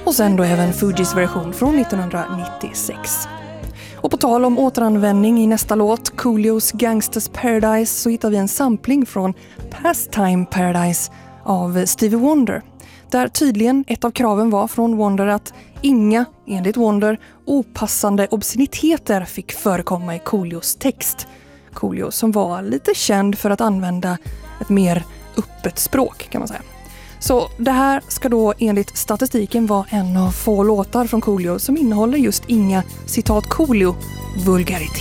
och sen då även Fugees version från 1996. Och på tal om återanvändning i nästa låt, Coolios Gangsters Paradise, så hittar vi en sampling från Pastime Paradise av Stevie Wonder. Där tydligen ett av kraven var från Wonder att inga, enligt Wonder, opassande obsceniteter fick förekomma i Coolios text. Coolio som var lite känd för att använda ett mer öppet språk kan man säga. Så det här ska då enligt statistiken vara en av få låtar från Coolio som innehåller just inga citat Coolio vulgaritet.